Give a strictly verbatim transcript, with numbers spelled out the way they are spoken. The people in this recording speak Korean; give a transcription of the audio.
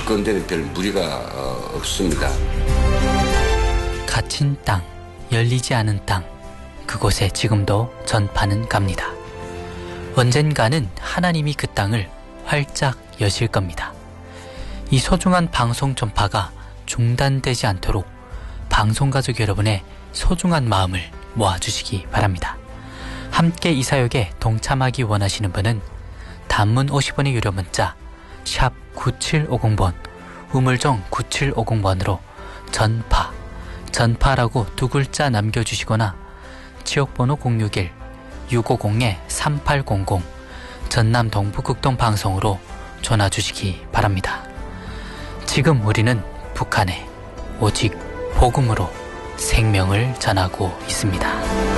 접근되는 별 무리가 어, 없습니다. 갇힌 땅, 열리지 않은 땅, 그곳에 지금도 전파는 갑니다. 언젠가는 하나님이 그 땅을 활짝 여실 겁니다. 이 소중한 방송 전파가 중단되지 않도록 방송가족 여러분의 소중한 마음을 모아주시기 바랍니다. 함께 이 사역에 동참하기 원하시는 분은 단문 오십 원의 유료 문자 샵 구칠오공 번, 우물정 구칠오공 번으로 전파, 전파라고 두 글자 남겨주시거나 지역번호 공육일 육오공 삼팔공공 전남 동부극동방송으로 전화주시기 바랍니다. 지금 우리는 북한에 오직 복음으로 생명을 전하고 있습니다.